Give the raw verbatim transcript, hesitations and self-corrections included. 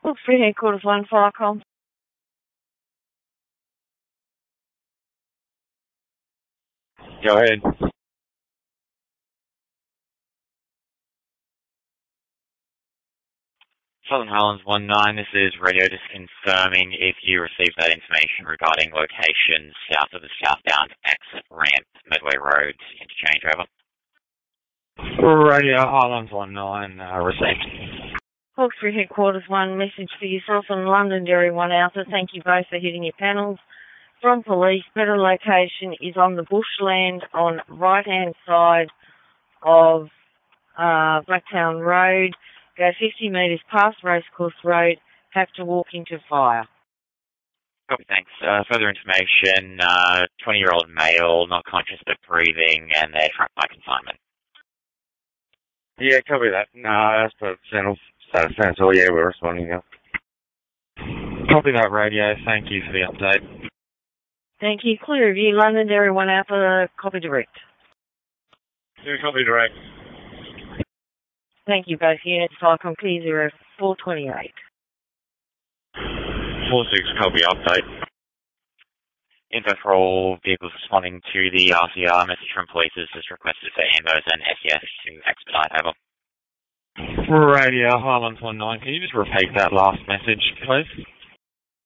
Look for headquarters one Firecom. Go ahead. Southern Highlands one nine, this is radio just confirming if you received that information regarding locations south of the southbound exit ramp, Medway Road, interchange, over. Radio Highlands one nine, uh, received. Hawkesbury headquarters one, message for yourself and Londonderry one Alpha. Thank you both for hitting your panels. From police, better location is on the bushland on right-hand side of uh, Blacktown Road. Go fifty metres past Racecourse Road, have to walk into fire. Copy, thanks. Uh, further information, uh, twenty-year-old male, not conscious but breathing, and they're trapped by confinement. Yeah, copy that. No, that's the central status central. Yeah, we're responding now. Copy that, radio. Thank you for the update. Thank you. Clear review, Londonderry one Alpha, copy direct. Yeah, copy direct. Thank you, both units. Firecom Clear zero four twenty-eight. four six, copy update. Info for all vehicles responding to the R C R message from police is just requested for ambos and S E S to expedite, over. Radio Highlands one nine, can you just repeat that last message, please?